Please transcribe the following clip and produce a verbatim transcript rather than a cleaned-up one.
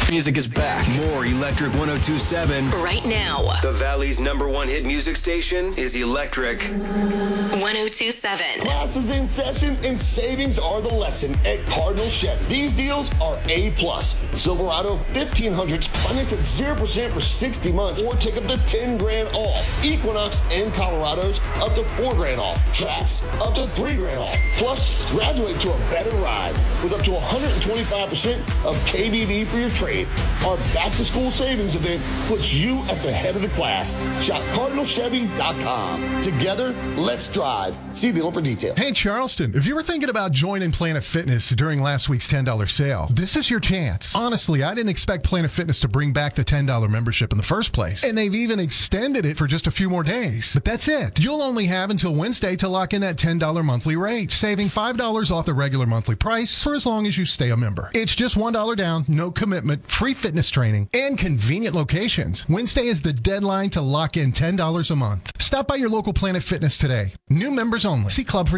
Music is back. More Electric one oh two point seven. Right now. The Valley's number one hit music station is Electric one oh two point seven. Class is in session and savings are the lesson at Cardinal Chevy. These deals are A plus. Silverado fifteen hundreds finance at zero percent for sixty months or take up to ten grand off. Equinox and Colorados up to four grand off. Trax up to three grand off. Plus, graduate to a better ride with up to one hundred twenty-five percent of K B B for your trade. Our back-to-school savings event puts you at the head of the class. Shop Cardinal Chevy dot com. Together, let's drive. See dealer for details. Hey, Charleston, if you were thinking about joining Planet Fitness during last week's ten dollars sale, this is your chance. Honestly, I didn't expect Planet Fitness to bring back the ten dollars membership in the first place, and they've even extended it for just a few more days. But that's it. You'll only have until Wednesday to lock in that ten dollars monthly rate, saving five dollars off the regular monthly price for as long as you stay a member. It's just one dollar down, no commitment, free fitness training, and convenient locations. Wednesday is the deadline to lock in ten dollars a month. Stop by your local Planet Fitness today. New members only. See Club for